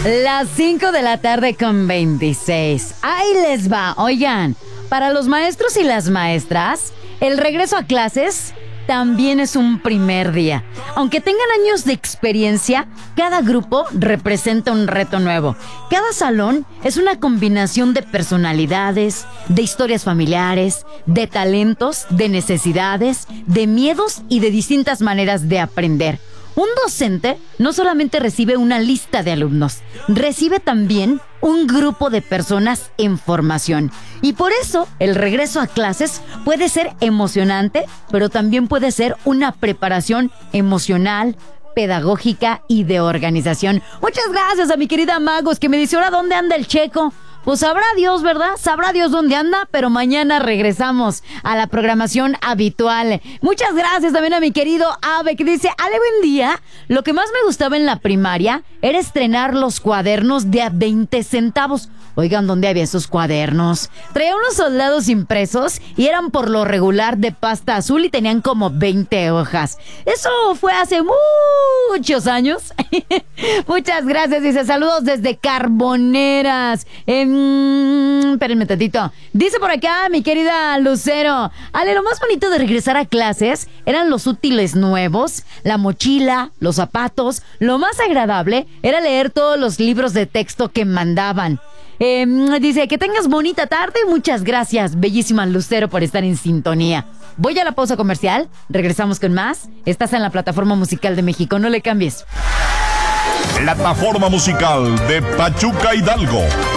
Las 5 de la tarde con 26. Ahí les va. Oigan, para los maestros y las maestras, el regreso a clases también es un primer día. Aunque tengan años de experiencia, cada grupo representa un reto nuevo. Cada salón es una combinación de personalidades, de historias familiares, de talentos, de necesidades, de miedos y de distintas maneras de aprender. Un docente no solamente recibe una lista de alumnos, recibe también un grupo de personas en formación. Y por eso el regreso a clases puede ser emocionante, pero también puede ser una preparación emocional, pedagógica y de organización. Muchas gracias a mi querida Magos, que me dice, ahora, ¿dónde anda el Checo? Pues sabrá Dios, ¿verdad? Sabrá Dios dónde anda, pero mañana regresamos a la programación habitual. Muchas gracias también a mi querido Ave, que dice, Ale, buen día. Lo que más me gustaba en la primaria era estrenar los cuadernos de a 20 centavos. Oigan, ¿dónde había esos cuadernos? Traía unos soldados impresos y eran por lo regular de pasta azul y tenían como 20 hojas. Eso fue hace muchos años. Muchas gracias. Dice, saludos desde Carboneras. Espérenme tantito. Dice por acá mi querida Lucero, Ale, lo más bonito de regresar a clases eran los útiles nuevos, la mochila, los zapatos. Lo más agradable era leer todos los libros de texto que mandaban. Dice, que tengas bonita tarde. Muchas gracias, bellísima Lucero, por estar en sintonía. Voy a la pausa comercial, regresamos con más. Estás en la Plataforma Musical de México, no le cambies. Plataforma Musical de Pachuca Hidalgo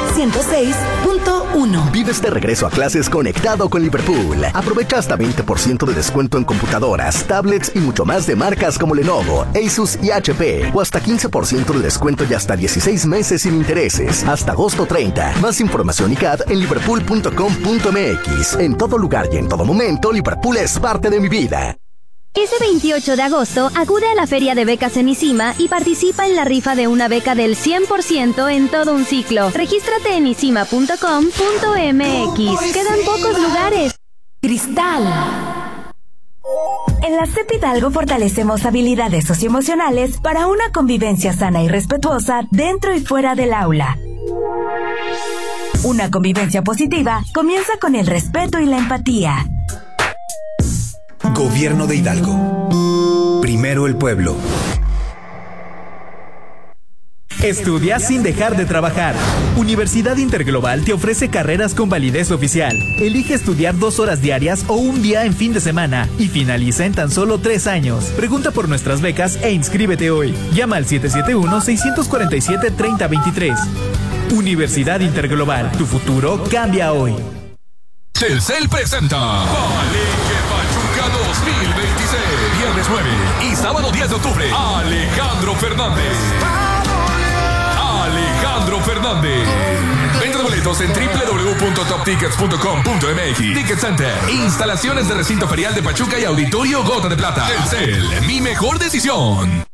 106.1. Vives de regreso a clases conectado con Liverpool. Aprovecha hasta 20% de descuento en computadoras, tablets y mucho más de marcas como Lenovo, Asus y HP. O hasta 15% de descuento y hasta 16 meses sin intereses. Hasta agosto 30. Más información y CAD en liverpool.com.mx. En todo lugar y en todo momento, Liverpool es parte de mi vida. Este 28 de agosto, acude a la Feria de Becas en ICIMA y participa en la rifa de una beca del 100% en todo un ciclo. Regístrate en icima.com.mx. Quedan pocos lugares. Cristal. En la CEP Hidalgo fortalecemos habilidades socioemocionales para una convivencia sana y respetuosa dentro y fuera del aula. Una convivencia positiva comienza con el respeto y la empatía. Gobierno de Hidalgo. Primero el pueblo. Estudia sin dejar de trabajar. Universidad Interglobal te ofrece carreras con validez oficial. Elige estudiar 2 horas diarias o un día en fin de semana y finaliza en tan solo 3 años. Pregunta por nuestras becas e inscríbete hoy. Llama al 771-647-3023. Universidad Interglobal. Tu futuro cambia hoy. Telcel presenta Palenque Pachuca 2026. Viernes 9 y sábado 10 de octubre. Alejandro Fernández. Venta de boletos en www.toptickets.com.mx. Ticket Center. Instalaciones de recinto ferial de Pachuca y auditorio Gota de Plata. Telcel, mi mejor decisión.